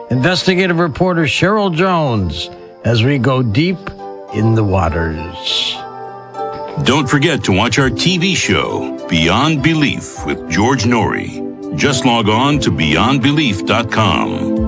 investigative reporter Cheryl Jones, as we go deep in the waters. Don't forget to watch our TV show, Beyond Belief with George Norrie. Just log on to beyondbelief.com.